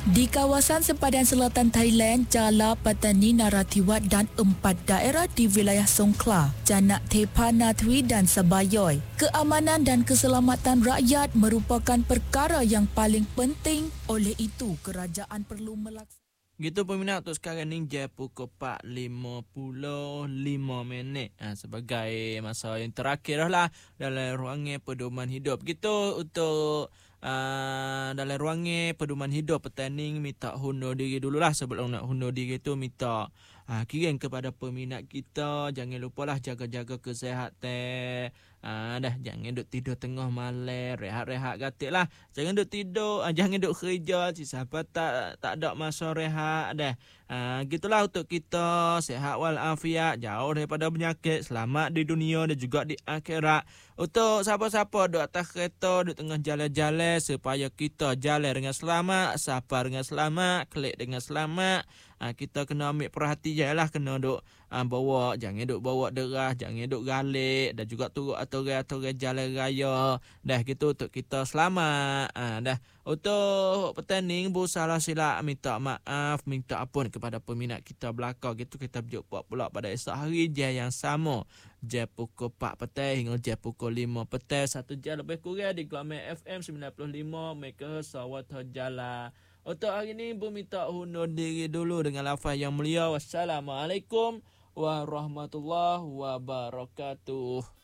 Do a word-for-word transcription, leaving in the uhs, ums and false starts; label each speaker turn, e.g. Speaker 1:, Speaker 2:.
Speaker 1: Di kawasan sempadan selatan Thailand, Jala, Patani, Narathiwat dan empat daerah di wilayah Songkhla, Janak Tepa, Nathwi dan Sabayoy. Keamanan dan keselamatan rakyat merupakan perkara yang paling penting. Oleh itu, kerajaan perlu melaksanakan.
Speaker 2: Gitu peminat, untuk sekarang ni jam pukul empat lima puluh lima minit ha, sebagai masa yang terakhir lah dalam ruangan pedoman hidup. Gitu untuk uh, dalam ruangan pedoman hidup petani minta hundur diri dululah. Sebelum nak hundur diri tu minta uh, kirim kepada peminat kita, jangan lupalah jaga-jaga kesihatan. Ah, dah jangan duk tidur tengah malam, rehat-rehat gatik lah. Jangan duk tidur, ah, jangan duk kerja, si siapa tak tak ada masa rehat dah. Ah, gitulah untuk kita sihat wal afiat, jauh daripada penyakit, selamat di dunia dan juga di akhirat. Untuk siapa-siapa duk atas kereta, duk tengah jalan-jalan, supaya kita jalan dengan selamat, safar dengan selamat, klik dengan selamat. Ah, kita kena ambil perhatian lah, kena duk ah, bawa, jangan duk bawa deras, jangan duk galik dan juga turut aturan-aturan jalan raya. Dah gitu untuk kita selamat. Ah, dah untuk petani berusaha sila minta maaf, minta ampun kepada peminat kita belakang. Gitu kita berjumpa pula pada esok hari jam yang sama. Jam pukul empat petang hingga jam pukul lima petang. Satu jam lebih kurang di Glamour F M sembilan puluh lima megahertz Sawat Jala. Untuk hari ini Bu minta undur diri dulu dengan lafaz yang mulia. Wassalamualaikum warahmatullahi wabarakatuh.